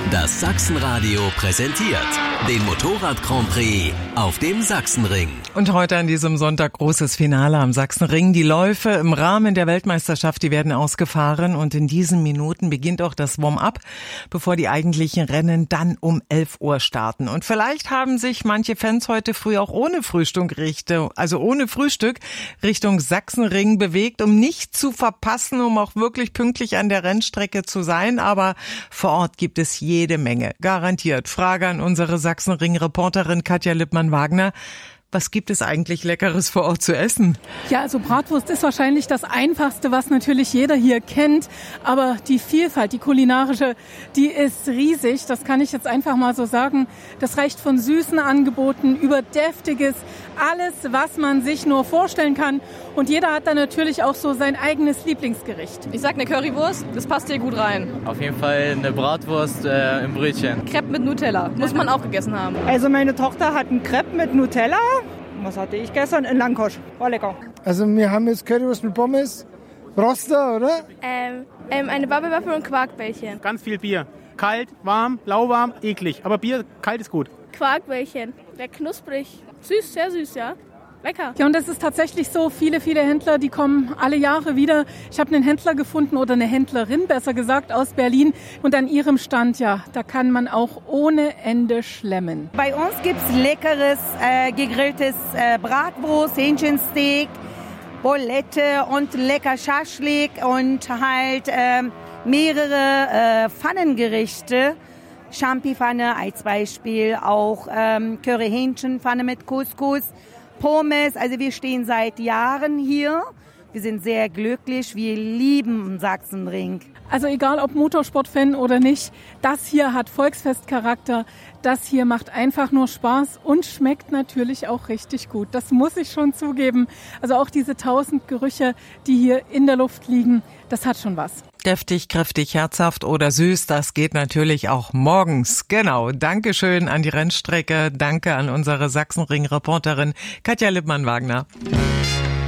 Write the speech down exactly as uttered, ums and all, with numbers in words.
Das Sachsenradio präsentiert den Motorrad Grand Prix auf dem Sachsenring. Und heute an diesem Sonntag großes Finale am Sachsenring. Die Läufe im Rahmen der Weltmeisterschaft, die werden ausgefahren und in diesen Minuten beginnt auch das Warm-up, bevor die eigentlichen Rennen dann um elf Uhr starten. Und vielleicht haben sich manche Fans heute früh auch ohne Frühstück Richtung, also ohne Frühstück Richtung Sachsenring bewegt, um nicht zu verpassen, um auch wirklich pünktlich an der Rennstrecke zu sein. Aber vor Ort gibt es jede Menge, garantiert. Frage an unsere Sachsenring-Reporterin Katja Lippmann-Wagner. Was gibt es eigentlich Leckeres vor Ort zu essen? Ja, also Bratwurst ist wahrscheinlich das Einfachste, was natürlich jeder hier kennt. Aber die Vielfalt, die kulinarische, die ist riesig. Das kann ich jetzt einfach mal so sagen. Das reicht von süßen Angeboten über deftiges, alles, was man sich nur vorstellen kann. Und jeder hat dann natürlich auch so sein eigenes Lieblingsgericht. Ich sag eine Currywurst, das passt hier gut rein. Auf jeden Fall eine Bratwurst äh, im Brötchen. Crepe mit Nutella, muss man auch gegessen haben. Also meine Tochter hat einen Crepe mit Nutella. Was hatte ich gestern? Ein Langkosch. War lecker. Also wir haben jetzt Currywurst mit Pommes, Roster, oder? Ähm, ähm, eine Bubble-Waffel und Quarkbällchen. Ganz viel Bier. Kalt, warm, lauwarm, eklig. Aber Bier, kalt ist gut. Quarkbällchen. Sehr knusprig. Süß, sehr süß, ja. Lecker. Ja, und es ist tatsächlich so, viele, viele Händler, die kommen alle Jahre wieder. Ich habe einen Händler gefunden oder eine Händlerin, besser gesagt, aus Berlin. Und an ihrem Stand, ja, da kann man auch ohne Ende schlemmen. Bei uns gibt's leckeres, äh, gegrilltes äh, Bratwurst, Hähnchensteak, Bolette und lecker Schaschlik und halt äh, mehrere äh, Pfannengerichte. Champi-Pfanne als Beispiel, auch ähm, Curry-Hähnchenpfanne mit Couscous. Pommes, also wir stehen seit Jahren hier. Wir sind sehr glücklich, wir lieben Sachsenring. Also egal ob Motorsportfan oder nicht, das hier hat Volksfestcharakter. Das hier macht einfach nur Spaß und schmeckt natürlich auch richtig gut. Das muss ich schon zugeben. Also auch diese tausend Gerüche, die hier in der Luft liegen, das hat schon was. Deftig, kräftig, herzhaft oder süß, das geht natürlich auch morgens. Genau. Dankeschön an die Rennstrecke. Danke an unsere Sachsenring-Reporterin Katja Lippmann-Wagner.